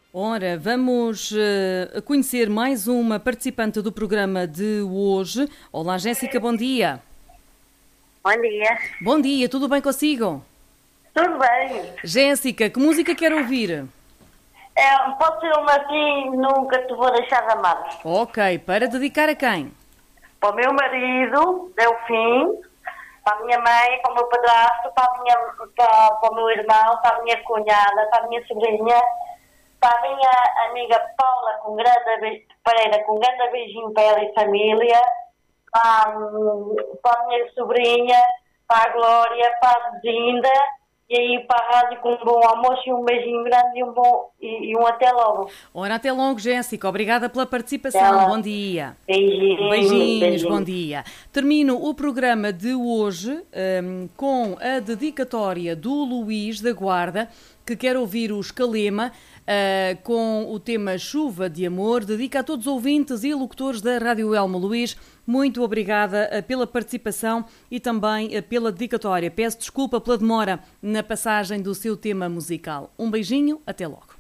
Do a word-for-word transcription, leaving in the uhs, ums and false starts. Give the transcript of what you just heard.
Ora, vamos uh, conhecer mais uma participante do programa de hoje. Olá, Jéssica, bom dia. Bom dia. Bom dia, tudo bem consigo? Tudo bem. Jéssica, que música quer ouvir? É, pode ser uma assim, nunca te vou deixar de amar. Ok, para dedicar a quem? Para o meu marido, Delfim, para a minha mãe, para o meu padrasto, para, a minha, para, para o meu irmão, para a minha cunhada, para a minha sobrinha, para a minha amiga Paula com grande be... Pereira, com grande beijinho para ela e família, para, para a minha sobrinha, para a Glória, para a Zinda, e aí para a rádio com um bom almoço e um beijinho grande e um, bom, e, e um até logo. Ora, até logo, Jéssica. Obrigada pela participação. Ela... Bom dia. Beijinhos. Beijinhos, Beijinhos. bom dia. Termino o programa de hoje um, com a dedicatória do Luís da Guarda, que quer ouvir o Escalema, uh, com o tema Chuva de Amor. Dedica a todos os ouvintes e locutores da Rádio Elmo. Luís, muito obrigada uh, pela participação e também uh, pela dedicatória. Peço desculpa pela demora na passagem do seu tema musical. Um beijinho, até logo.